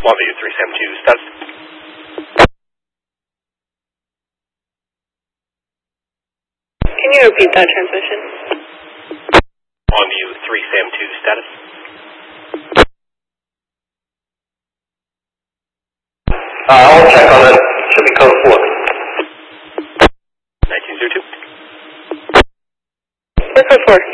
Longview 372 status. Can you repeat that transmission? Longview 372 status. I'll check on it. Should be code 4. 1902. Code 4.